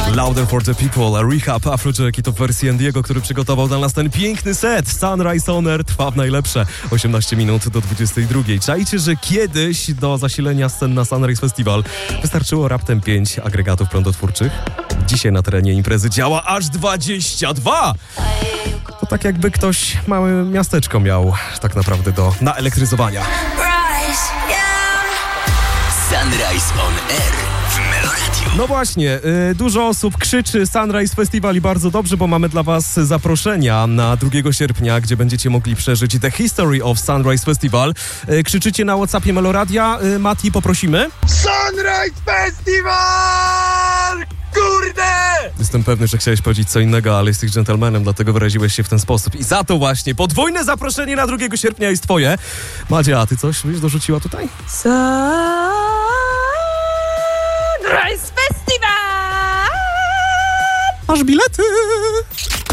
Louder for the People, Rehab, Afrojack i to w wersji Andiego, który przygotował dla nas ten piękny set. Sunrise On Air trwa w najlepsze 18 minut do 22. Czajcie, że kiedyś do zasilenia scen na Sunrise Festival wystarczyło raptem 5 agregatów prądotwórczych. Dzisiaj na terenie imprezy działa aż 22! To tak jakby ktoś małe miasteczko miał tak naprawdę do naelektryzowania. Sunrise On Air w Meloradiu. No właśnie, dużo osób krzyczy Sunrise Festival i bardzo dobrze, bo mamy dla was zaproszenia na 2 sierpnia, gdzie będziecie mogli przeżyć The History of Sunrise Festival. Krzyczycie na WhatsAppie Meloradia. Mati, poprosimy. Sunrise Festival! Kurde! Jestem pewny, że chciałeś powiedzieć co innego, ale jesteś gentlemanem, dlatego wyraziłeś się w ten sposób. I za to właśnie podwójne zaproszenie na 2 sierpnia jest twoje. Madzia, a ty coś byś dorzuciła tutaj? Sunrise Festival! Masz bilety!